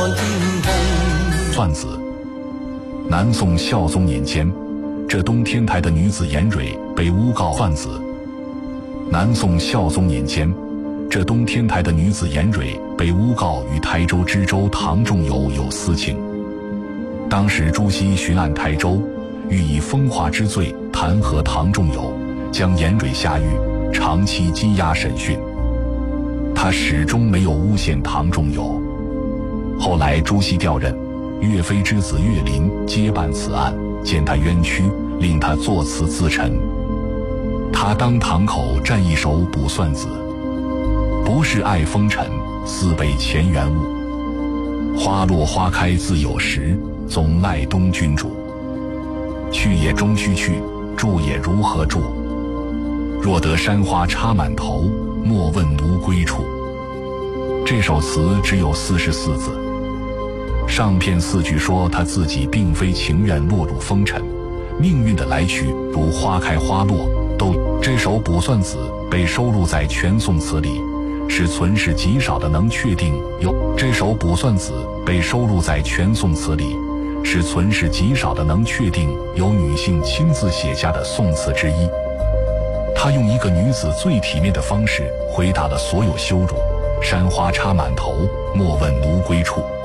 天空。 算子，南宋孝宗年间，浙东天台的女子严蕊被诬告算子。南宋孝宗年间，浙东天台的女子严蕊被诬告与台州知州唐仲友有私情。当时朱熹巡按台州，欲以风化之罪弹劾唐仲友，将严蕊下狱，长期羁押审讯。他始终没有诬陷唐仲友。后来朱熹调任岳飞之子岳林接办此案，见他冤屈，令他作词自陈。他当堂口占一首《卜算子》：不是爱风尘，似被前缘误。花落花开自有时，总赖东君主。去也终须去，住也如何住？若得山花插满头，莫问奴归处。这首词只有44字，上片4句说他自己并非情愿落入风尘，命运的来去如花开花落都。这首《卜算子》被收录在全宋词里，是存世极少的能确定有这首《卜算子》被收录在全宋词里，是存世极少的能确定由女性亲自写下的宋词之一。他用一个女子最体面的方式回答了所有羞辱：山花插满头，莫问奴归处。